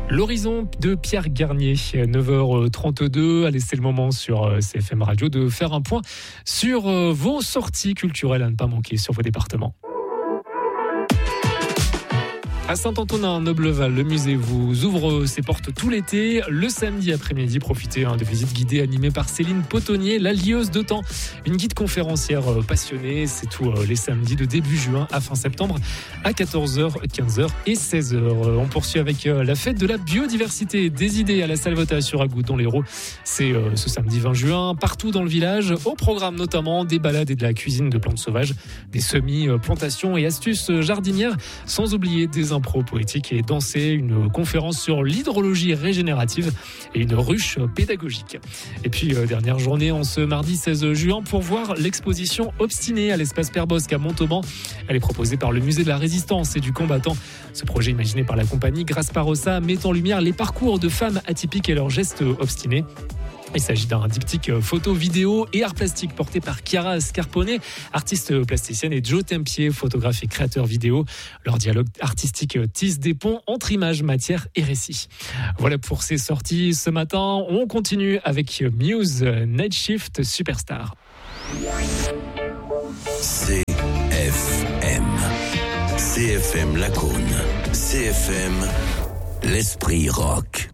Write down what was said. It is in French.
L'horizon de Pierre Garnier, 9h32. Allez, c'est le moment sur CFM Radio de faire un point sur vos sorties culturelles à ne pas manquer sur vos départements. À Saint-Antonin-Nobleval, le musée vous ouvre ses portes tout l'été. Le samedi après-midi, profitez de visites guidées animées par Céline Potonnier, la lieuse de temps. Une guide conférencière passionnée. C'est tous les samedis de début juin à fin septembre à 14h, 15h et 16h. On poursuit avec la fête de la biodiversité. Des idées à la Salvetat sur Agout dans l'Hérault. C'est ce samedi 20 juin. Partout dans le village, au programme notamment des balades et de la cuisine de plantes sauvages, des semis, plantations et astuces jardinières, sans oublier des impro poétique et danser, une conférence sur l'hydrologie régénérative et une ruche pédagogique. Et puis, dernière journée en ce mardi 16 juin pour voir l'exposition Obstinée à l'espace Père Bosc à Montauban. Elle est proposée par le musée de la Résistance et du Combattant. Ce projet imaginé par la compagnie Grasparossa met en lumière les parcours de femmes atypiques et leurs gestes obstinés. Il s'agit d'un diptyque photo, vidéo et art plastique porté par Chiara Scarpone, artiste plasticienne, et Joe Tempier, photographe et créateur vidéo. Leur dialogue artistique tisse des ponts entre images, matière et récit. Voilà pour ces sorties ce matin. On continue avec Muse, Night Shift Superstar. CFM Lacaune, CFM l'Esprit Rock.